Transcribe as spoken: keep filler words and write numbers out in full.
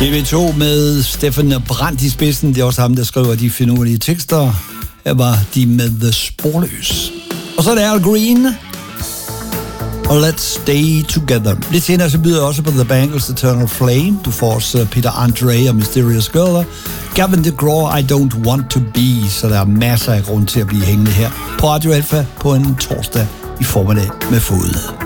T V to med Steffen Brandt i spidsen. Det er også ham, der skriver de finurlige tekster. Her var de med The Sporløs. Og så er det Al Green. Og Let's Stay Together. Lidt senere så byder jeg også på The Bangles' Eternal Flame. Du får også Peter Andre og Mysterious Girl. Gavin DeGraw, I Don't Want To Be. Så der er masser af grund til at blive hængende her på Radio Alpha på en torsdag i formiddag med fod.